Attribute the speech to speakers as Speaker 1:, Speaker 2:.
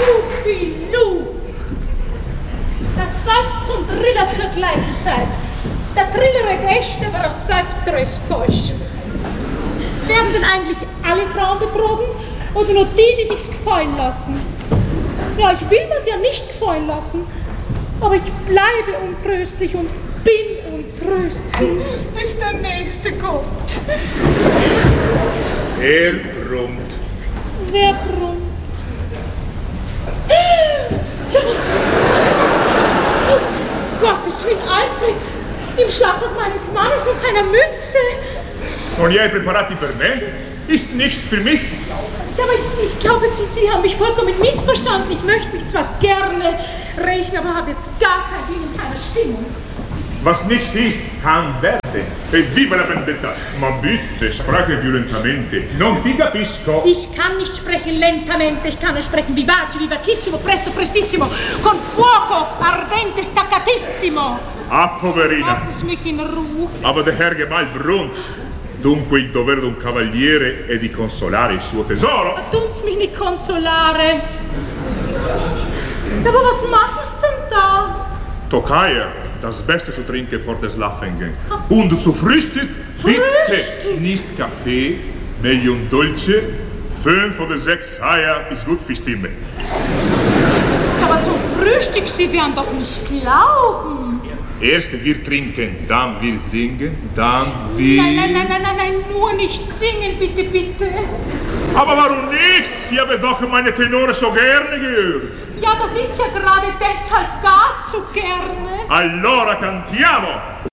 Speaker 1: Jubilu! Das seufzt und trillert zur gleichen Zeit. Der Triller ist echt, aber der Seufzer ist falsch. Werden denn eigentlich alle Frauen betrogen oder nur die, die sich's gefallen lassen? Ja, ich will mir's ja nicht gefallen lassen, aber ich bleibe untröstlich und bin untröstlich. Bis der Nächste kommt.
Speaker 2: Er brummt.
Speaker 1: Wer brummt? Oh, Gottes Willen, Alfred! Im Schlafrock meines Mannes und seiner Mütze!
Speaker 2: Und ihr preparati per me? Ist nicht für mich?
Speaker 1: Ja, aber ich glaube, Sie haben mich vollkommen missverstanden. Ich möchte mich zwar gerne rächen, aber habe jetzt gar kein Willen, keine Stimmung.
Speaker 2: Was nicht ist, kann werden. E viva la vendetta! Ma bitte, sprache violentamente. Non ti capisco.
Speaker 1: Ich kann nicht sprechen lentamente, ich kann nur sprechen vivace, vivacissimo, presto, prestissimo, con fuoco, ardente, staccatissimo.
Speaker 2: Ah, poverina.
Speaker 1: Lass es mich in Ruhe.
Speaker 2: Aber der Herr Gemahl brummt. Dunque il dovere d'un cavaliere è di consolare il suo tesoro.
Speaker 1: Tun's mich nicht consolare. Aber was machst du denn da?
Speaker 2: Tokaja, das Beste zu trinken vor des Schlafengehen. Und zu Frühstück, bitte nicht Kaffee, meglio un dolce. 5 oder 6 Eier ist gut für Stimme.
Speaker 1: Aber zum Frühstück, Sie werden doch nicht glauben.
Speaker 2: Erst wir trinken, dann wir singen, dann wir...
Speaker 1: Nein, nur nicht singen, bitte, bitte.
Speaker 2: Aber warum nicht? Sie haben doch meine Tenore so gerne gehört.
Speaker 1: Ja, das ist ja gerade deshalb gar zu gerne.
Speaker 2: Allora cantiamo!